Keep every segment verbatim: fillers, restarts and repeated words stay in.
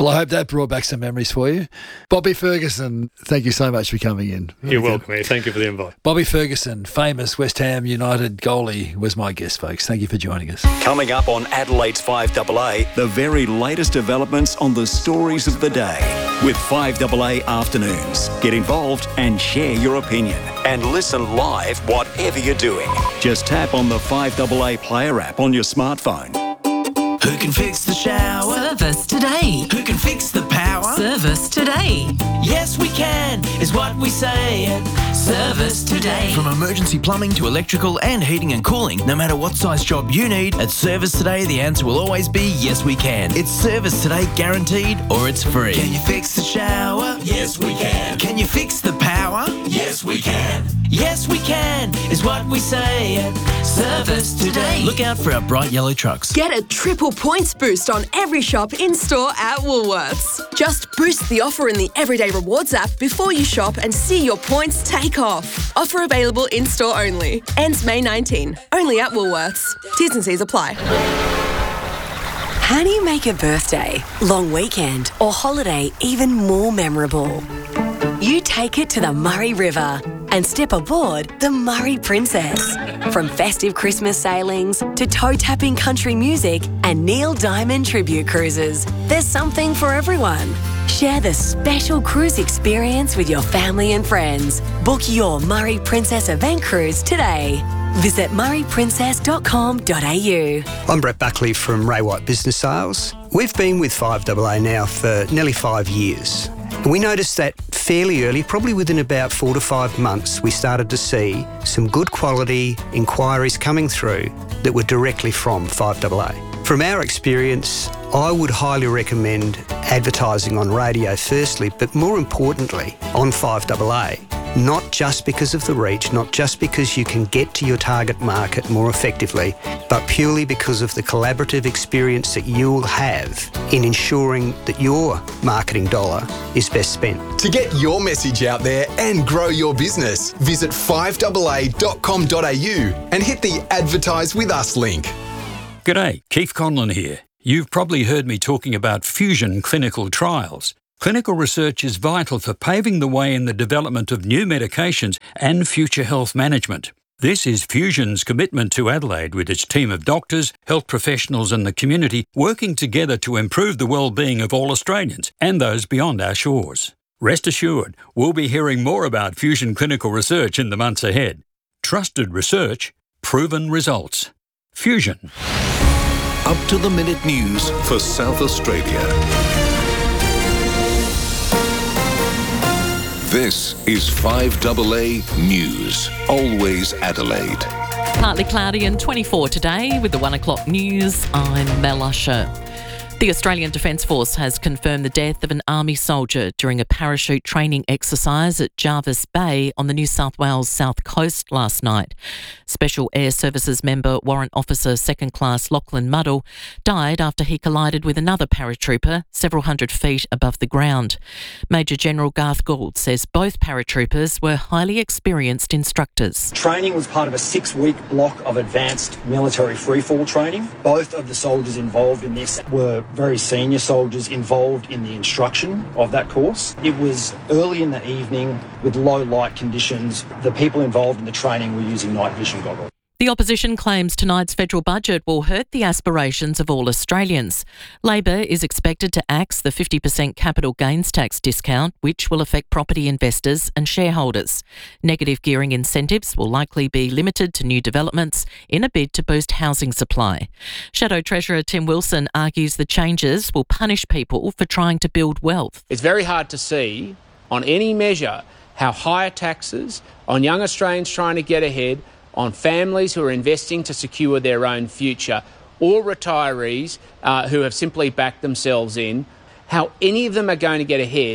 Well, I hope that brought back some memories for you. Bobby Ferguson, thank you so much for coming in. You're welcome, Ed. Thank you for the invite. Bobby Ferguson, famous West Ham United goalie, was my guest, folks. Thank you for joining us. Coming up on Adelaide's five A A, the very latest developments on the stories of the day. With five A A Afternoons. Get involved and share your opinion. And listen live whatever you're doing. Just tap on the five A A Player app on your smartphone. Who can fix the shower? Service today. Who can fix the power? Service today. Yes, we can, is what we say at Service Today. From emergency plumbing to electrical and heating and cooling, no matter what size job you need, at Service Today, the answer will always be yes, we can. It's Service Today guaranteed or it's free. Can you fix the shower? Yes, we can. Can you fix the power? Yes, we can. Yes, we can, is what we say at Service Today. Look out for our bright yellow trucks. Get a triple points boost on every shop in-store at Woolworths. Just boost the offer in the Everyday Rewards app before you shop and see your points take off. Offer available in-store only. Ends May nineteenth. Only at Woolworths. T's and C's apply. How do you make a birthday, long weekend or holiday even more memorable? You take it to the Murray River and step aboard the Murray Princess. From festive Christmas sailings to toe-tapping country music and Neil Diamond tribute cruises, there's something for everyone. Share the special cruise experience with your family and friends. Book your Murray Princess event cruise today. Visit murray princess dot com dot a u. I'm Brett Buckley from Ray White Business Sales. We've been with five A A now for nearly five years. We noticed that fairly early, probably within about four to five months, we started to see some good quality inquiries coming through that were directly from five A A. From our experience, I would highly recommend advertising on radio firstly, but more importantly, on five A A. Not just because of the reach, not just because you can get to your target market more effectively, but purely because of the collaborative experience that you'll have in ensuring that your marketing dollar is best spent. To get your message out there and grow your business, visit five A A dot com dot a u and hit the Advertise With Us link. G'day, Keith Conlon here. You've probably heard me talking about fusion clinical trials. Clinical research is vital for paving the way in the development of new medications and future health management. This is Fusion's commitment to Adelaide with its team of doctors, health professionals and the community working together to improve the well-being of all Australians and those beyond our shores. Rest assured, we'll be hearing more about Fusion clinical research in the months ahead. Trusted research, proven results. Fusion. Up-to-the-minute news for South Australia. This is five A A News. Always Adelaide. Partly cloudy and twenty-four today with the one o'clock news. I'm Mel Usher. The Australian Defence Force has confirmed the death of an Army soldier during a parachute training exercise at Jervis Bay on the New South Wales south coast last night. Special Air Services member Warrant Officer Second Class Lachlan Muddle died after he collided with another paratrooper several hundred feet above the ground. Major General Garth Gould says both paratroopers were highly experienced instructors. Training was part of a six-week block of advanced military freefall training. Both of the soldiers involved in this were very senior soldiers involved in the instruction of that course. It was early in the evening with low light conditions. The people involved in the training were using night vision goggles. The opposition claims tonight's federal budget will hurt the aspirations of all Australians. Labor is expected to axe the fifty percent capital gains tax discount, which will affect property investors and shareholders. Negative gearing incentives will likely be limited to new developments in a bid to boost housing supply. Shadow Treasurer Tim Wilson argues the changes will punish people for trying to build wealth. It's very hard to see on any measure how higher taxes on young Australians trying to get ahead, on families who are investing to secure their own future, or retirees uh, who have simply backed themselves in, how any of them are going to get ahead.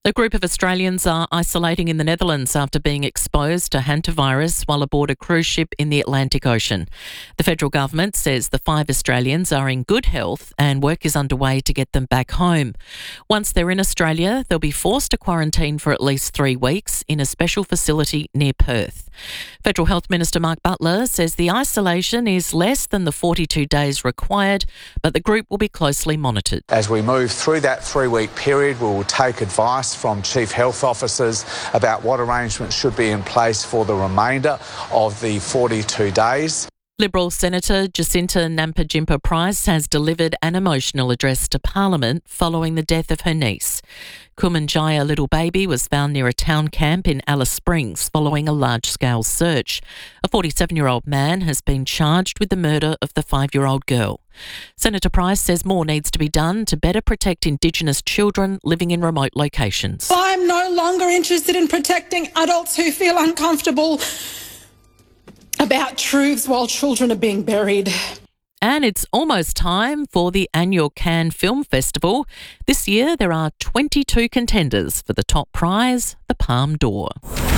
A group of Australians are isolating in the Netherlands after being exposed to hantavirus while aboard a cruise ship in the Atlantic Ocean. The federal government says the five Australians are in good health and work is underway to get them back home. Once they're in Australia, they'll be forced to quarantine for at least three weeks in a special facility near Perth. Federal Health Minister Mark Butler says the isolation is less than the forty-two days required, but the group will be closely monitored. As we move through that three-week period, we will take advice from chief health officers about what arrangements should be in place for the remainder of the forty-two days. Liberal Senator Jacinta Nampijinpa Price has delivered an emotional address to Parliament following the death of her niece. Kumanjaya Little Baby was found near a town camp in Alice Springs following a large-scale search. A forty-seven-year-old man has been charged with the murder of the five-year-old girl. Senator Price says more needs to be done to better protect Indigenous children living in remote locations. I'm no longer interested in protecting adults who feel uncomfortable about truths while children are being buried. And it's almost time for the annual Cannes Film Festival. This year there are twenty-two contenders for the top prize, the Palme d'Or.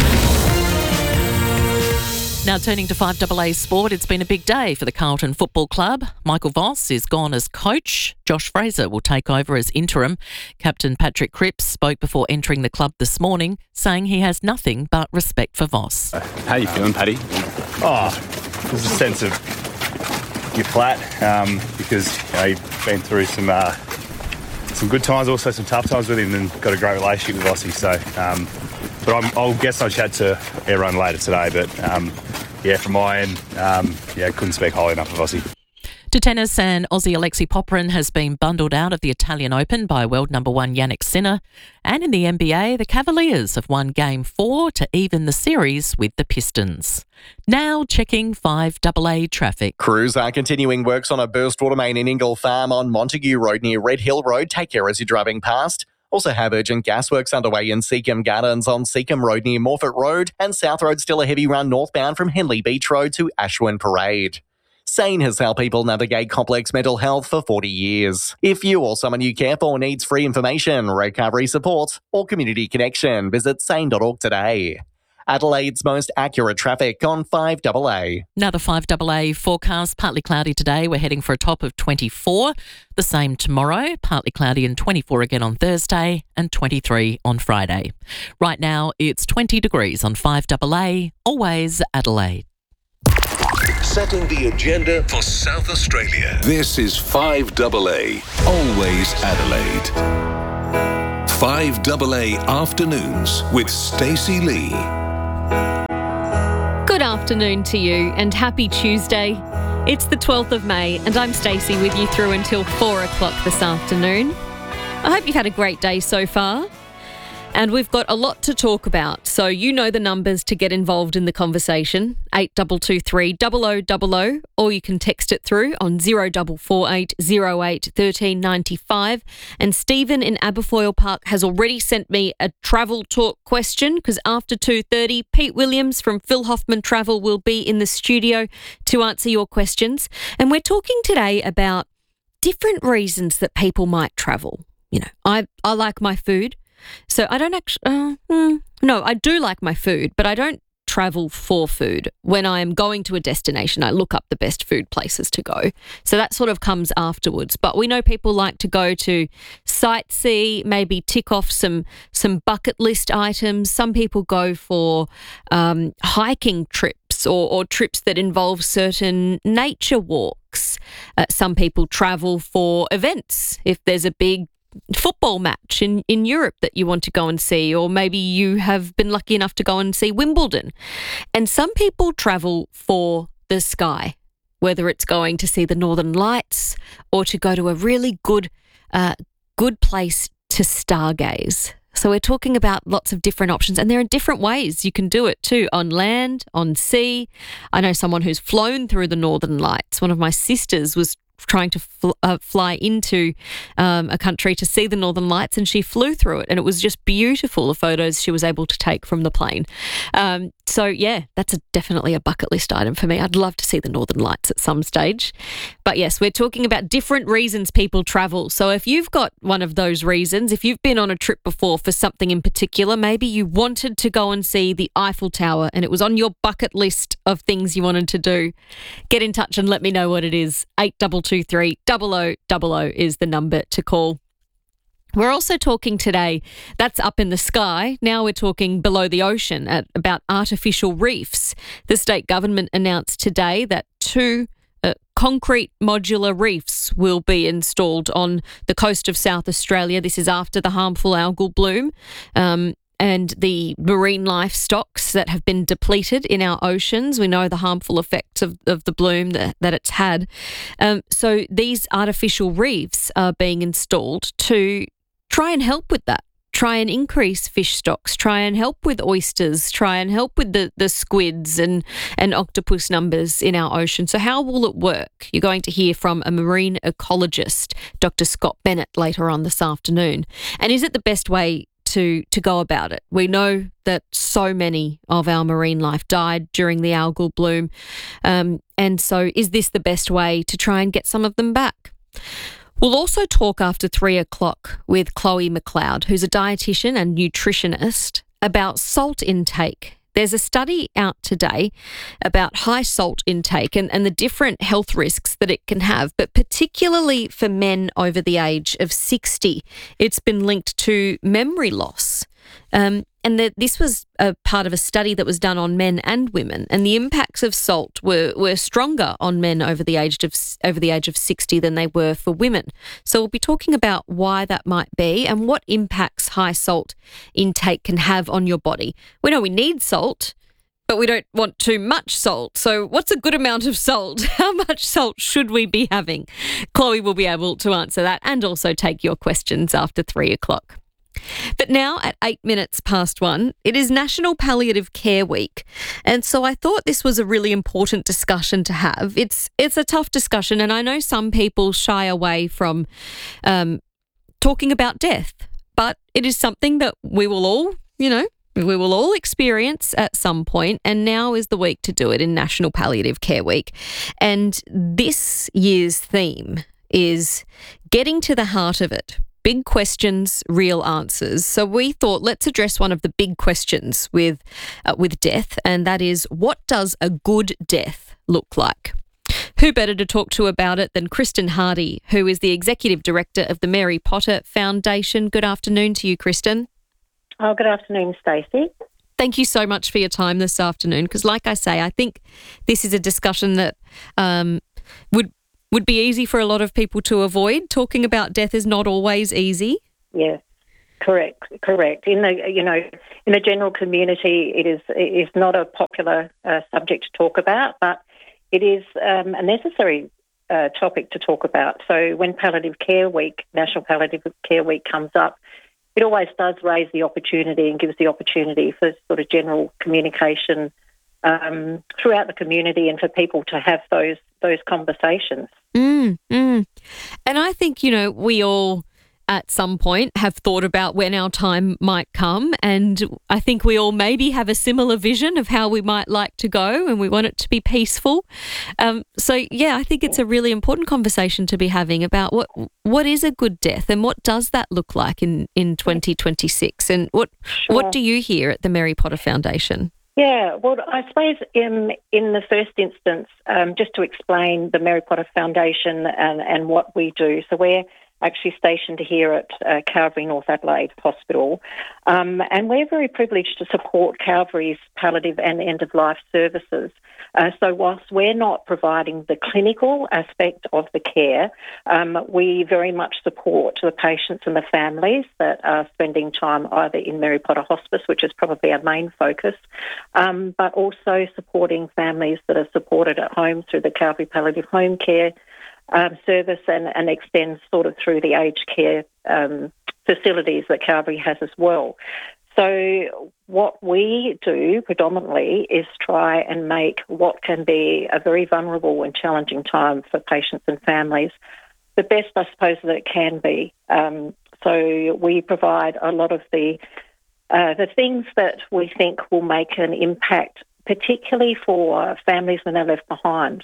Now turning to five A A sport, it's been a big day for the Carlton Football Club. Michael Voss is gone as coach. Josh Fraser will take over as interim. Captain Patrick Cripps spoke before entering the club this morning, saying he has nothing but respect for Voss. How are you feeling, Paddy? Oh, there's a sense of you're flat um, because you know, you've been through some uh, some good times, also some tough times with him, and got a great relationship with Vossi. So, um, but I'm, I'll guess I'll chat to everyone later today. But um, yeah, from my end, um, yeah, couldn't speak highly enough of Vossi. To tennis, and Aussie Alexei Popyrin has been bundled out of the Italian Open by world number one Jannik Sinner. And in the N B A, the Cavaliers have won Game four to even the series with the Pistons. Now checking five A A traffic. Crews are continuing works on a burst water main in Ingle Farm on Montague Road near Red Hill Road. Take care as you're driving past. Also have urgent gas works underway in Seacombe Gardens on Seacombe Road near Morfett Road, and South Road still a heavy run northbound from Henley Beach Road to Ashwin Parade. SANE has helped people navigate complex mental health for forty years. If you or someone you care for needs free information, recovery support, or community connection, visit sane dot org today. Adelaide's most accurate traffic on five A A. Now the five A A forecast, partly cloudy today. We're heading for a top of twenty-four. The same tomorrow, partly cloudy and twenty-four again on Thursday and twenty-three on Friday. Right now it's twenty degrees on five A A, always Adelaide. Setting the agenda for South Australia. This is five A A, always Adelaide. five A A Afternoons with Stacey Lee. Good afternoon to you and happy Tuesday. It's the twelfth of May and I'm Stacey with you through until four o'clock this afternoon. I hope you've had a great day so far. And we've got a lot to talk about, so you know the numbers to get involved in the conversation, eight two two three, zero zero zero zero, or you can text it through on zero four four eight, zero eight, one three nine five. And Stephen in Aberfoyle Park has already sent me a travel talk question, because after two thirty, Pete Williams from Phil Hoffman Travel will be in the studio to answer your questions. And we're talking today about different reasons that people might travel. You know, I, I like my food. So I don't actually, uh, mm, no, I do like my food, but I don't travel for food. When I am going to a destination, I look up the best food places to go. So that sort of comes afterwards. But we know people like to go to sightsee, maybe tick off some some bucket list items. Some people go for um, hiking trips or, or trips that involve certain nature walks. Uh, some people travel for events. If there's a big football match in, in Europe that you want to go and see, or maybe you have been lucky enough to go and see Wimbledon. And some people travel for the sky, whether it's going to see the Northern Lights or to go to a really good, uh, good place to stargaze. So we're talking about lots of different options, and there are different ways you can do it too, on land, on sea. I know someone who's flown through the Northern Lights. One of my sisters was trying to fl- uh, fly into um, a country to see the Northern Lights, and she flew through it, and it was just beautiful, the photos she was able to take from the plane. Um, So, yeah, that's a, definitely a bucket list item for me. I'd love to see the Northern Lights at some stage. But yes, we're talking about different reasons people travel. So if you've got one of those reasons, if you've been on a trip before for something in particular, maybe you wanted to go and see the Eiffel Tower and it was on your bucket list of things you wanted to do, get in touch and let me know what it is. eight two two three, double oh double oh is the number to call. We're also talking today, that's up in the sky. Now we're talking below the ocean at, about artificial reefs. The state government announced today that two uh, concrete modular reefs will be installed on the coast of South Australia. This is after the harmful algal bloom um, and the marine life stocks that have been depleted in our oceans. We know the harmful effects of, of the bloom that, that it's had. Um, so these artificial reefs are being installed to try and help with that, try and increase fish stocks, try and help with oysters, try and help with the, the squids and, and octopus numbers in our ocean. So how will it work? You're going to hear from a marine ecologist, Doctor Scott Bennett, later on this afternoon. And is it the best way to, to go about it? We know that so many of our marine life died during the algal bloom. Um, and so is this the best way to try and get some of them back? We'll also talk after three o'clock with Chloe McLeod, who's a dietitian and nutritionist, about salt intake. There's a study out today about high salt intake and, and the different health risks that it can have, but particularly for men over the age of sixty. It's been linked to memory loss. Um, and the, this was a part of a study that was done on men and women, and the impacts of salt were, were stronger on men over the age of over the age of sixty than they were for women. So we'll be talking about why that might be and what impacts high salt intake can have on your body. We know we need salt, but we don't want too much salt. So what's a good amount of salt? How much salt should we be having? Chloe will be able to answer that and also take your questions after three o'clock. But now at eight minutes past one, it is National Palliative Care Week. And so I thought this was a really important discussion to have. It's it's a tough discussion, and I know some people shy away from um, talking about death, but it is something that we will all, you know, we will all experience at some point, and now is the week to do it in National Palliative Care Week. And this year's theme is getting to the heart of it. Big questions, real answers. So we thought, let's address one of the big questions with uh, with death, and that is, what does a good death look like? Who better to talk to about it than Kristen Hardy, who is the Executive Director of the Mary Potter Foundation. Good afternoon to you, Kristen. Oh, good afternoon, Stacey. Thank you so much for your time this afternoon, because like I say, I think this is a discussion that um, would would be easy for a lot of people to avoid. Talking about death is not always easy. Yes, correct, correct. In the you know in the general community, it is it is not a popular uh, subject to talk about, but it is um, a necessary uh, topic to talk about. So when Palliative Care Week, National Palliative Care Week comes up, it always does raise the opportunity and gives the opportunity for sort of general communication um, throughout the community and for people to have those those conversations. Mm, mm. And I think, you know, we all at some point have thought about when our time might come, and I think we all maybe have a similar vision of how we might like to go, and we want it to be peaceful. Um, so, yeah, I think it's a really important conversation to be having about what what is a good death and what does that look like in, in twenty twenty-six, and what Sure. what do you hear at the Mary Potter Foundation? Yeah, well, I suppose in in the first instance, um, just to explain the Mary Potter Foundation and, and what we do. So we're actually stationed here at uh, Calvary North Adelaide Hospital, um, and we're very privileged to support Calvary's palliative and end-of-life services. Uh, so whilst we're not providing the clinical aspect of the care, um, we very much support the patients and the families that are spending time either in Mary Potter Hospice, which is probably our main focus, um, but also supporting families that are supported at home through the Calvary Palliative Home Care Um, service and, and extends sort of through the aged care um, facilities that Calvary has as well. So what we do predominantly is try and make what can be a very vulnerable and challenging time for patients and families the best, I suppose, that it can be. Um, so we provide a lot of the uh, the things that we think will make an impact, particularly for families when they're left behind,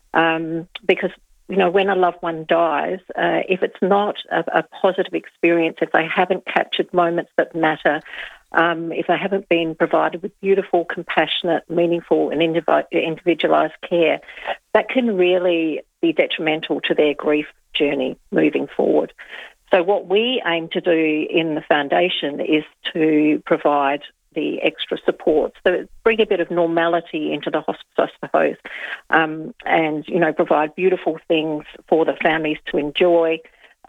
um, because you know, when a loved one dies, uh, if it's not a, a positive experience, if they haven't captured moments that matter, um, if they haven't been provided with beautiful, compassionate, meaningful and individualised care, that can really be detrimental to their grief journey moving forward. So what we aim to do in the foundation is to provide the extra support, so bring a bit of normality into the hospice, I suppose, um, and, you know, provide beautiful things for the families to enjoy,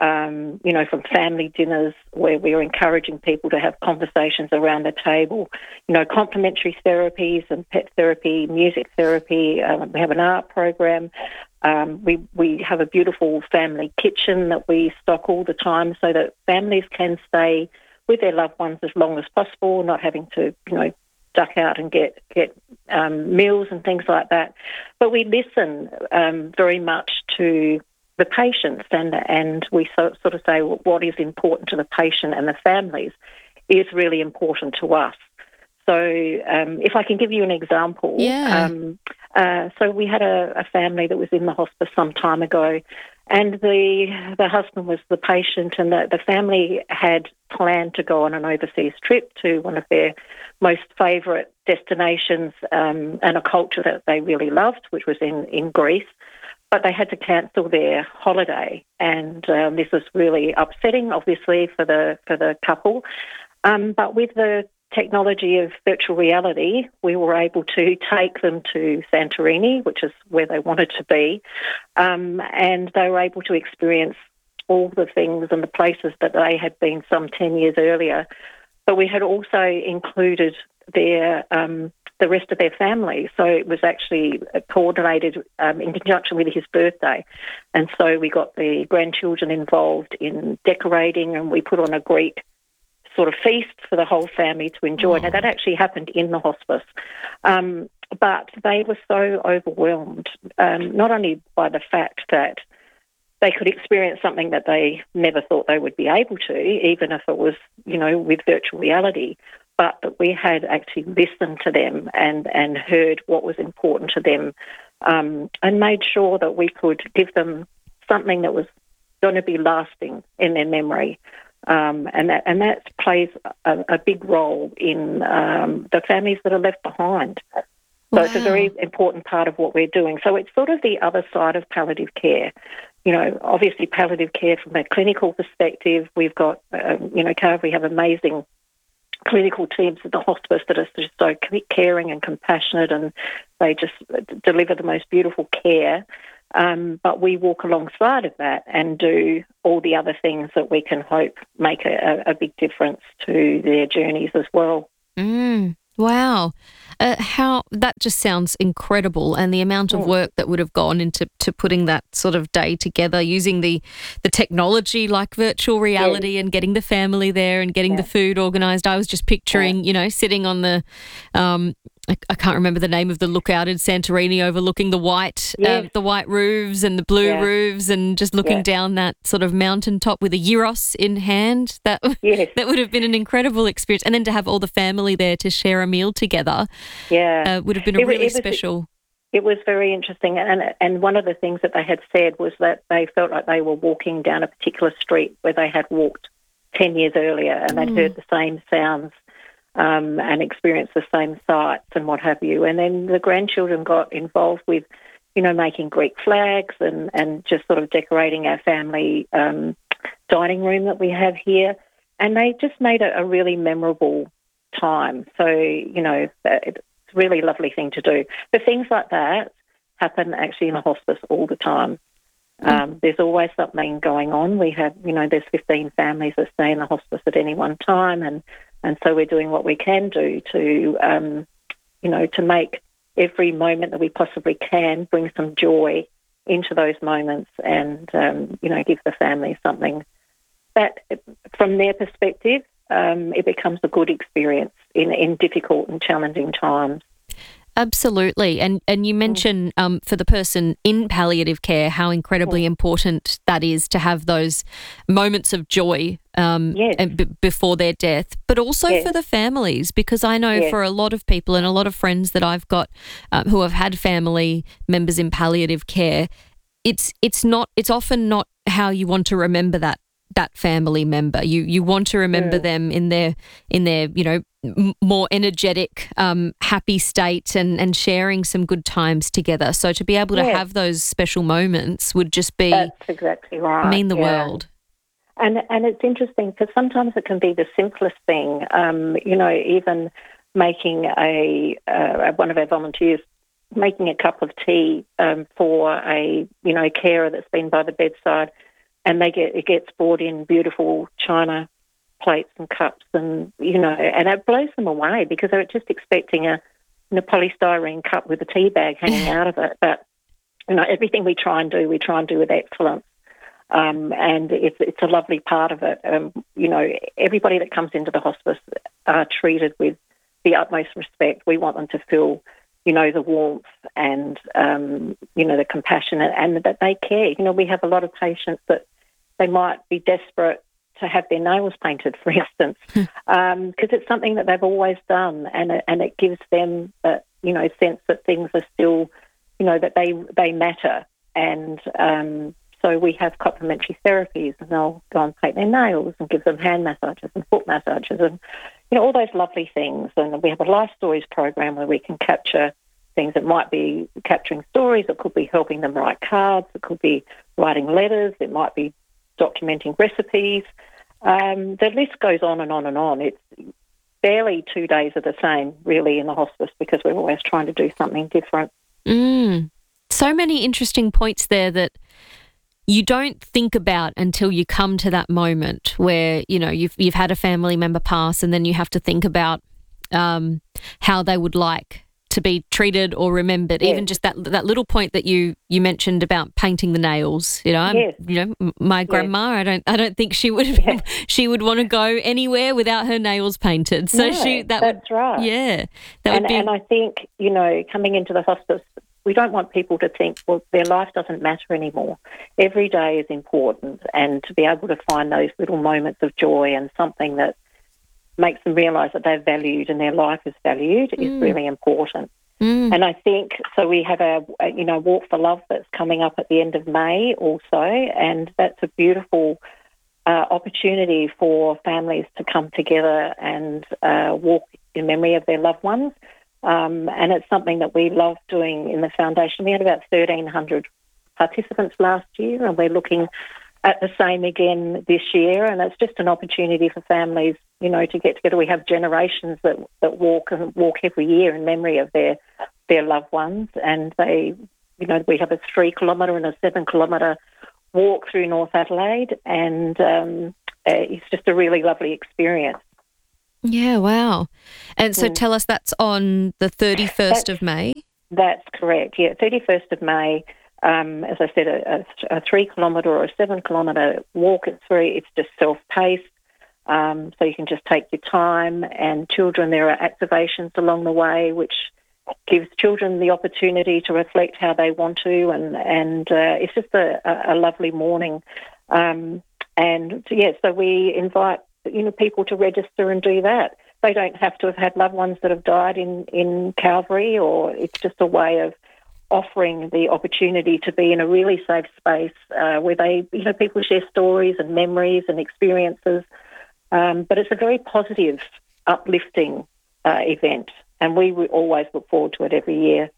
um, you know, from family dinners where we're encouraging people to have conversations around the table, you know, complementary therapies and pet therapy, music therapy. Um, we have an art program. Um, we, we have a beautiful family kitchen that we stock all the time so that families can stay with their loved ones as long as possible, not having to, you know, duck out and get get um, meals and things like that. But we listen um, very much to the patients, and and we so, sort of say, well, what is important to the patient and the families is really important to us. So um, if I can give you an example, yeah. um, uh, so we had a, a family that was in the hospice some time ago, and the the husband was the patient, and the, the family had planned to go on an overseas trip to one of their most favourite destinations um, and a culture that they really loved, which was in, in Greece. But they had to cancel their holiday, and um, this was really upsetting, obviously, for the for the couple. Um, but with the technology of virtual reality, we were able to take them to Santorini, which is where they wanted to be, um, and they were able to experience all the things and the places that they had been some ten years earlier. But we had also included their um, the rest of their family, so it was actually coordinated um, in conjunction with his birthday. And so we got the grandchildren involved in decorating, and we put on a Greek sort of feast for the whole family to enjoy. Oh. Now, that actually happened in the hospice. Um, but they were so overwhelmed, um, not only by the fact that they could experience something that they never thought they would be able to, even if it was, you know, with virtual reality, but that we had actually listened to them and, and heard what was important to them, um, and made sure that we could give them something that was going to be lasting in their memory. Um, and that and that plays a, a big role in um, the families that are left behind. So wow. It's a very important part of what we're doing. So it's sort of the other side of palliative care. You know, obviously palliative care from a clinical perspective, we've got, uh, you know, we have amazing clinical teams at the hospice that are just so caring and compassionate, and they just deliver the most beautiful care. Um, but we walk alongside of that and do all the other things that we can hope make a, a big difference to their journeys as well. Mm, wow. Uh, how that just sounds incredible, and the amount of work that would have gone into to putting that sort of day together, using the, the technology like virtual reality yes. and getting the family there and getting yeah. the food organised. I was just picturing, yeah. you know, sitting on the, um, I, I can't remember the name of the lookout in Santorini, overlooking the white, yes. uh, the white roofs and the blue yeah. roofs, and just looking yeah. down that sort of mountaintop with a gyros in hand. That yes. that would have been an incredible experience, and then to have all the family there to share a meal together. Yeah, uh, would have been a it, really it was, special. It was very interesting, and and one of the things that they had said was that they felt like they were walking down a particular street where they had walked ten years earlier, and mm. they'd heard the same sounds um, and experienced the same sights and what have you. And then the grandchildren got involved with, you know, making Greek flags and, and just sort of decorating our family um, dining room that we have here, and they just made it a really memorable time. So, you know, it's a really lovely thing to do. But things like that happen actually in a hospice all the time. Um, there's always something going on. We have, you know, there's fifteen families that stay in the hospice at any one time, and, and so we're doing what we can do to, um, you know, to make every moment that we possibly can bring some joy into those moments, and, um, you know, give the family something that, from their perspective, Um, it becomes a good experience in, in difficult and challenging times. Absolutely. And and you mentioned um, for the person in palliative care how incredibly important that is to have those moments of joy um, Yes. and b- before their death, but also Yes. for the families, because I know Yes. for a lot of people and a lot of friends that I've got uh, who have had family members in palliative care, it's it's not it's often not how you want to remember that that family member. You you want to remember Mm. them in their in their you know m- more energetic, um, happy state, and and sharing some good times together. So to be able to Yeah. have those special moments would just be That's exactly right. mean the yeah. world. And and it's interesting because sometimes it can be the simplest thing. Um, you know, even making a uh, one of our volunteers making a cup of tea um, for a you know carer that's been by the bedside, and they get it gets brought in beautiful china plates and cups, and you know, and it blows them away because they're just expecting a, you know, polystyrene cup with a tea bag hanging out of it. But you know, everything we try and do, we try and do with excellence. Um, and it's it's a lovely part of it. Um, you know, everybody that comes into the hospice are treated with the utmost respect. We want them to feel, you know, the warmth and, um, you know, the compassion and, and that they care. You know, we have a lot of patients that they might be desperate to have their nails painted, for instance, because um, it's something that they've always done, and it, and it gives them a, you know, sense that things are still, you know, that they they matter. And um, so we have complementary therapies, and they'll go and paint their nails and give them hand massages and foot massages and, you know, all those lovely things. And we have a life stories program where we can capture things. It might be capturing stories. It could be helping them write cards. It could be writing letters. It might be documenting recipes. Um, the list goes on and on and on. It's barely two days are the same, really, in the hospice because we're always trying to do something different. Mm. So many interesting points there that you don't think about until you come to that moment where, you know, you've you've had a family member pass, and then you have to think about um, how they would like to be treated or remembered. Yes. Even just that that little point that you, you mentioned about painting the nails. You know, I'm, Yes. you know, m- my grandma. I don't I don't think she would Yes. she would want to go anywhere without her nails painted. So No, she that that's would, right. Yeah, that and, would be. and I think, you know, coming into the hospice, we don't want people to think, well, their life doesn't matter anymore. Every day is important, and to be able to find those little moments of joy and something that makes them realise that they're valued and their life is valued Mm. is really important. Mm. And I think, so we have our, uh, you know, Walk for Love that's coming up at the end of May also, and that's a beautiful uh, opportunity for families to come together and uh, walk in memory of their loved ones. Um, and it's something that we love doing in the foundation. We had about thirteen hundred participants last year, and we're looking at the same again this year. And it's just an opportunity for families, you know, to get together. We have generations that that walk and walk every year in memory of their their loved ones. And they, you know, we have a three kilometre and a seven kilometre walk through North Adelaide, and um, uh, it's just a really lovely experience. Yeah, wow. And so Mm. tell us, that's on the thirty-first of May? That's correct, yeah. thirty-first of May, um, as I said, a, a, a three-kilometre or a seven-kilometre walk. It's very, it's just self-paced, um, so you can just take your time. And children, there are activations along the way, which gives children the opportunity to reflect how they want to, and, and uh, it's just a, a, a lovely morning. Um, and, yeah, so we invite, you know, people to register and do that. They don't have to have had loved ones that have died in, in Calvary, or it's just a way of offering the opportunity to be in a really safe space uh, where they, you know, people share stories and memories and experiences. Um, but it's a very positive, uplifting uh, event, and we, we always look forward to it every year.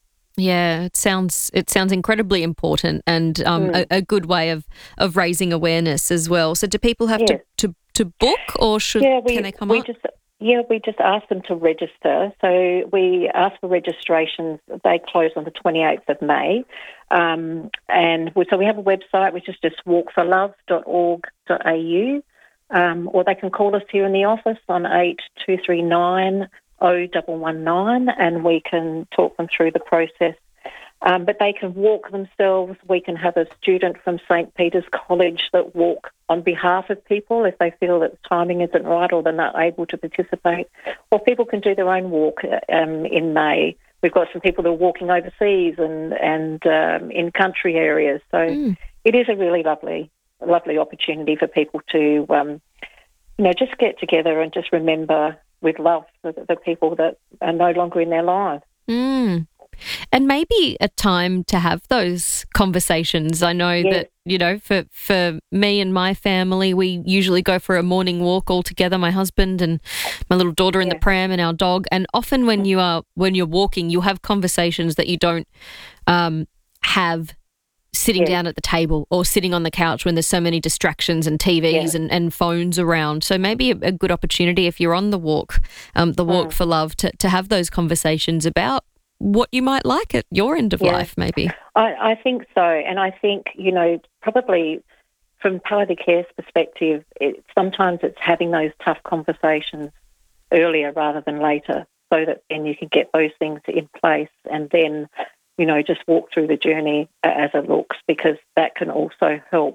Yeah, it sounds it sounds incredibly important, and um, Mm. a, a good way of, of raising awareness as well. So do people have Yes. to, to, to book, or should yeah, we, can they come we up? Just, yeah, we just ask them to register. So we ask for registrations. They close on the twenty-eighth of May. Um, and we, so we have a website, which is just walk for love dot org dot a u, um, or they can call us here in the office on eight two three nine oh one one nine, and we can talk them through the process. Um, but they can walk themselves. We can have a student from Saint Peter's College that walk on behalf of people if they feel that the timing isn't right or they're not able to participate. Or people can do their own walk um, in May we've got some people that are walking overseas and, and um, in country areas. So Mm. it is a really lovely, lovely opportunity for people to, um, you know, just get together and just remember with love the, the people that are no longer in their lives. Mm. And maybe a time to have those conversations. I know Yes. that, you know, for, for me and my family, we usually go for a morning walk all together, my husband and my little daughter in the pram and our dog. And often when you are when you're walking, you have conversations that you don't um, have sitting Yes. down at the table or sitting on the couch when there's so many distractions and T Vs Yeah. and, and phones around. So maybe a, a good opportunity if you're on the walk, um, the walk Mm. for love, to, to have those conversations about what you might like at your end of Yeah. life, maybe. I, I think so. And I think, you know, probably from palliative care's perspective, it, sometimes it's having those tough conversations earlier rather than later so that then you can get those things in place and then, you know, just walk through the journey as it looks, because that can also help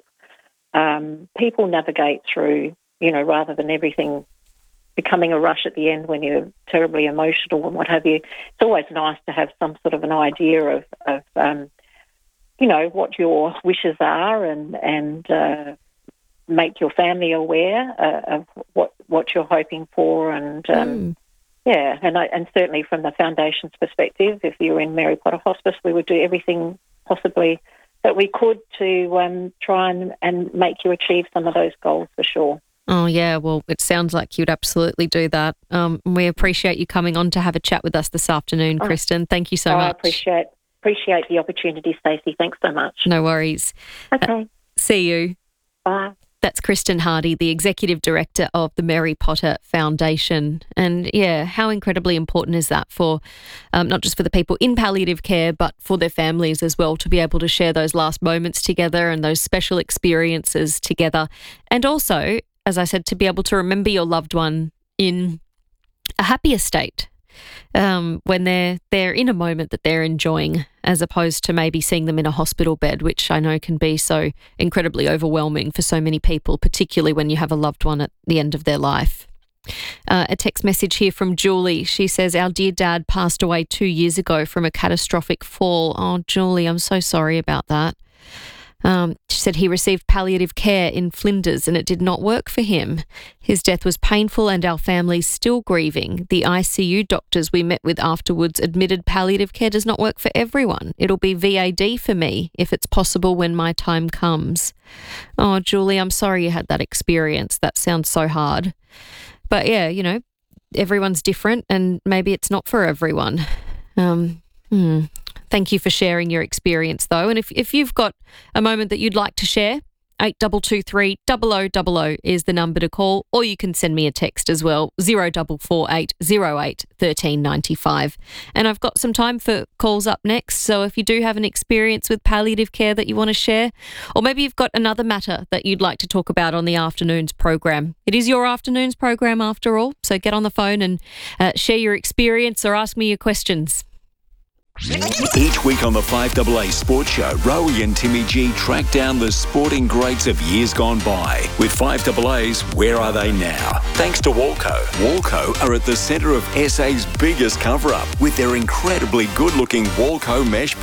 um, people navigate through, you know, rather than everything becoming a rush at the end when you're terribly emotional and what have you. It's always nice to have some sort of an idea of, of um, you know, what your wishes are and, and uh, make your family aware uh, of what, what you're hoping for. And, um, Mm. yeah, and, I, and certainly from the Foundation's perspective, if you were in Mary Potter Hospice, we would do everything possibly that we could to um, try and, and make you achieve some of those goals for sure. Oh, yeah. Well, it sounds like you'd absolutely do that. Um, we appreciate you coming on to have a chat with us this afternoon, Oh. Kristen. Thank you so Oh, much. I appreciate appreciate the opportunity, Stacey. Thanks so much. No worries. Okay. Uh, see you. Bye. That's Kristen Hardy, the Executive Director of the Mary Potter Foundation. And yeah, how incredibly important is that for um, not just for the people in palliative care, but for their families as well, to be able to share those last moments together and those special experiences together. And also, as I said, to be able to remember your loved one in a happier state um, when they're they're in a moment that they're enjoying, as opposed to maybe seeing them in a hospital bed, which I know can be so incredibly overwhelming for so many people, particularly when you have a loved one at the end of their life. Uh, a text message here from Julie. She says, our dear dad passed away two years ago from a catastrophic fall. Oh, Julie, I'm so sorry about that. Um, she said he received palliative care in Flinders and it did not work for him. His death was painful and our family's still grieving. The I C U doctors we met with afterwards admitted palliative care does not work for everyone. It'll be V A D for me if it's possible when my time comes. Oh, Julie, I'm sorry you had that experience. That sounds so hard. But yeah, you know, everyone's different and maybe it's not for everyone. Um, hmm. Thank you for sharing your experience, though. And if, if you've got a moment that you'd like to share, eight two two three, double oh double oh is the number to call, or you can send me a text as well, zero four four eight, zero eight, one three nine five. And I've got some time for calls up next, so if you do have an experience with palliative care that you want to share, or maybe you've got another matter that you'd like to talk about on the afternoon's program. It is your afternoon's program after all, so get on the phone and uh, share your experience or ask me your questions. Each week on the five A A Sports Show, Rowie and Timmy G track down the sporting greats of years gone by with five A A's Where Are They Now? Thanks to Walco. Walco are at the centre of S A's biggest cover-up with their incredibly good-looking Walco mesh